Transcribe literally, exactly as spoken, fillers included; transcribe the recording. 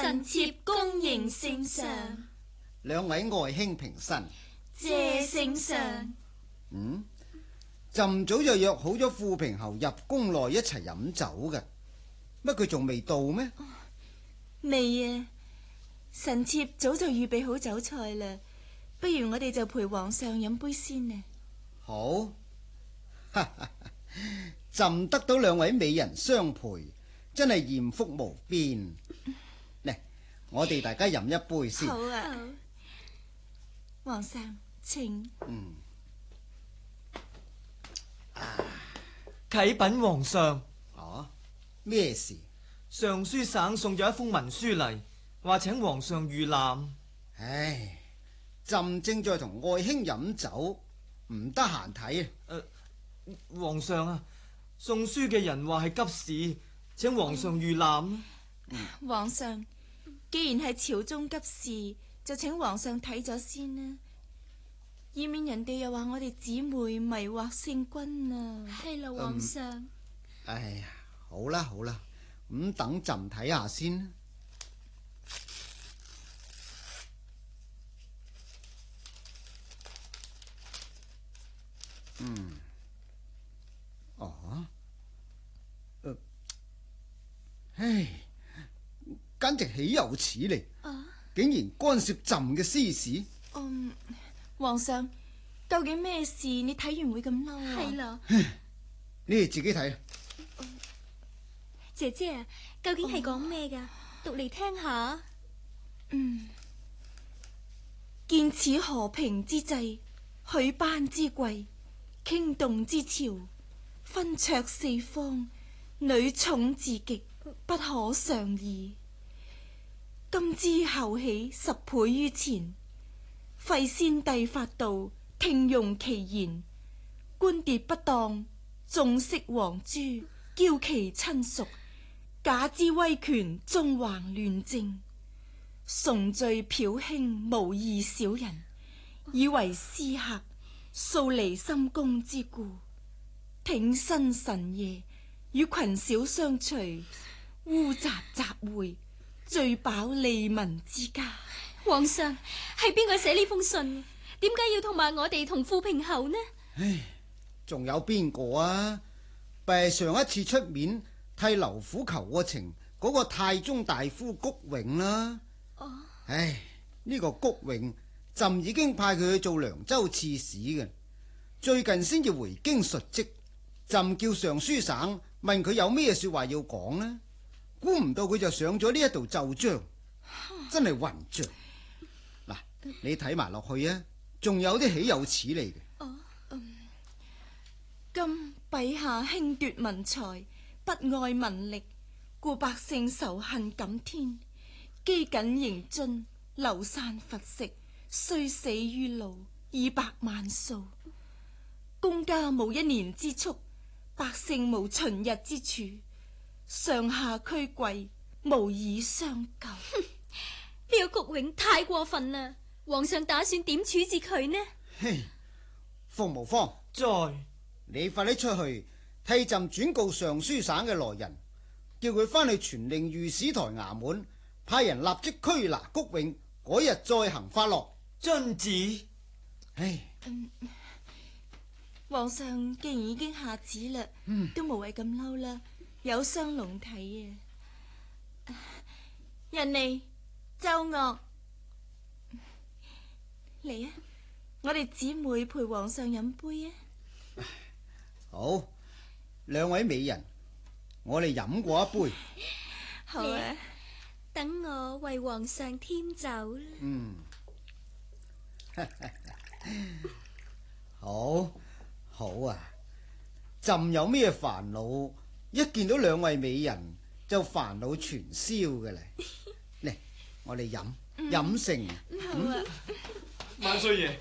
臣妾恭迎聖上。 兩位愛卿平身。 謝聖上。 嗯，朕早就約好咗富平侯入宮內一齊飲酒嘅，乜佢仲未到咩？ 未啊，臣妾早就預備好酒菜啦，不如我哋就陪皇上飲杯先啊。 好，朕得到兩位美人相陪，真係艷福無邊。嚟，我哋大家飲一杯先。 好啊，好。皇上，請。 嗯。 啊，啟稟皇上。 啊，咩事？ 尚書省送咗一封文書嚟，話請皇上御覽。 唉，朕正在同愛卿飲酒，唔得閒睇啊。 誒、呃，皇上啊，送書嘅人話係急事，請皇上御覽。 嗯、皇上，既然係朝中急事，就請皇上睇咗先啦，以免人哋又話我哋姊妹迷惑聖君啊。 係啦，皇上。 嗯、哎呀，好啦好啦，咁等朕睇下先。嗯，哦，呃，唉，簡直豈有此理！啊，竟然干涉朕嘅私事。 嗯，皇上，究竟咩事？你睇完會咁嬲啊？ 係啦， 你哋自己睇。 嗯，姐姐啊，究竟係講咩噶？讀嚟聽下。 嗯，見此和平之際，許班之貴。傾動之潮，分卓四方，女寵至極，不可常擬。今之後起十倍於前，廢先帝法度，聽用其言，官牒不當，縱釋皇珠，驕其親屬，假之威權，縱橫亂政，崇罪剽輕，無義小人，以為私客。素離深宮之故，挺身神夜，與群小相隨，污雜集會，聚飽利民之家。 皇上，係邊個寫呢封信？點解要同埋我哋同富平侯呢？ 唉，仲有邊個啊？弊上一次出面替劉府求過情嗰個太中大夫谷永啦。哦，唉，呢個谷永。朕已經派佢去做涼州刺史嘅，最近先至回京述職。朕叫尚書省問佢有咩說話要講呢，估唔到佢就上咗呢一道奏章，真係混賬。嗱，你睇埋落去啊，仲有啲豈有此理嘅。 哦，嗯，今陛下輕奪民財，不愛民力，故百姓仇恨感天，饑饉迎津，流散乏食。雖死於路，以百萬數。公家無一年之粟，百姓無旬日之處，上下俱貴，無以相救。 呢個谷永太過分啦！皇上打算點處置佢呢？ 嘿，馮無方， 在， 你快啲出去替朕轉告尚書省嘅來人，叫佢翻去傳令御史台衙門，派人立即拘拿谷永，嗰日再行發落。 遵旨。 唉、 嗯，皇上既然已經下旨啦，嗯、都無謂咁嬲啦，有傷龍體啊！人嚟，奏樂嚟啊！我哋姊妹陪皇上飲杯啊！ 好，兩位美人，我哋飲過一杯。 好啊， 等我為皇上添酒啦。 嗯。好好啊！朕有咩煩惱，一見到兩位美人就煩惱全消嘅咧。嚟，我哋飲飲成。 萬歲爺。